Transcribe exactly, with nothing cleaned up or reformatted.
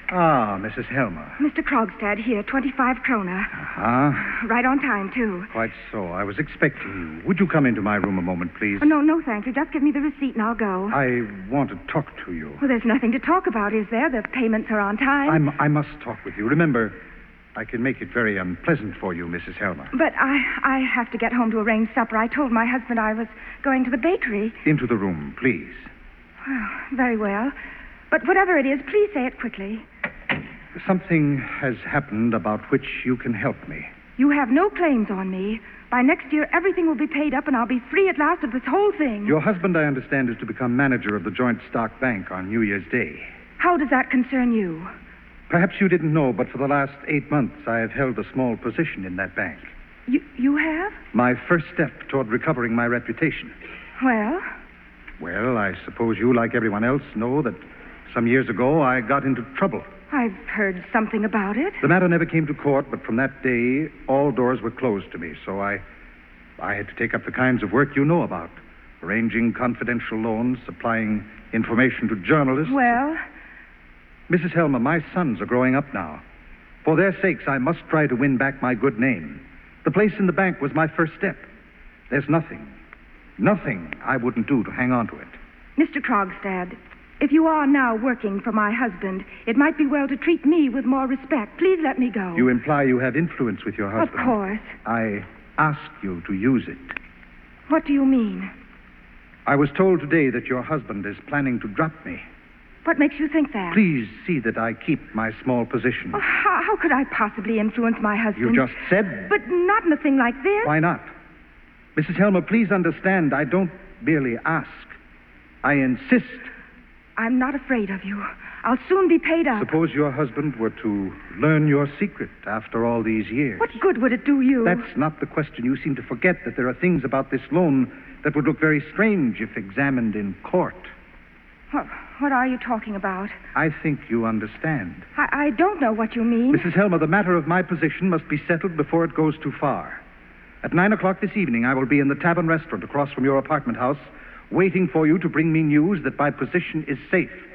Ah, Missus Helmer. Mister Krogstad here, twenty-five kroner. Uh-huh. Right on time, too. Quite so. I was expecting you. Would you come into my room a moment, please? Oh, no, no, thank you. Just give me the receipt and I'll go. I want to talk to you. Well, there's nothing to talk about, is there? The payments are on time. I'm, I must talk with you. Remember, I can make it very unpleasant for you, Missus Helmer. But I, I have to get home to arrange supper. I told my husband I was going to the bakery. Into the room, please. Well, very well. But whatever it is, please say it quickly. Something has happened about which you can help me. You have no claims on me. By next year, everything will be paid up and I'll be free at last of this whole thing. Your husband, I understand, is to become manager of the Joint Stock Bank on New Year's Day. How does that concern you? Perhaps you didn't know, but for the last eight months, I have held a small position in that bank. You, you have? My first step toward recovering my reputation. Well? Well, I suppose you, like everyone else, know that some years ago I got into trouble. I've heard something about it. The matter never came to court, but from that day, all doors were closed to me, so I, I had to take up the kinds of work you know about. Arranging confidential loans, supplying information to journalists. Well? Missus Helmer, my sons are growing up now. For their sakes, I must try to win back my good name. The place in the bank was my first step. There's nothing, nothing I wouldn't do to hang on to it. Mister Krogstad, if you are now working for my husband, it might be well to treat me with more respect. Please let me go. You imply you have influence with your husband. Of course. I ask you to use it. What do you mean? I was told today that your husband is planning to drop me. What makes you think that? Please see that I keep my small position. Oh, how, how could I possibly influence my husband? You just said... But not in a thing like this. Why not? Missus Helmer, please understand, I don't merely ask. I insist. I'm not afraid of you. I'll soon be paid up. Suppose your husband were to learn your secret after all these years. What good would it do you? That's not the question. You seem to forget that there are things about this loan that would look very strange if examined in court. What, what are you talking about? I think you understand. I, I don't know what you mean. Missus Helmer, the matter of my position must be settled before it goes too far. At nine o'clock this evening, I will be in the Tavern restaurant across from your apartment house, waiting for you to bring me news that my position is safe.